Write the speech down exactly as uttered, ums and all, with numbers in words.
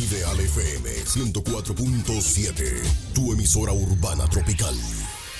Ideal F M ciento cuatro punto siete, tu emisora urbana tropical.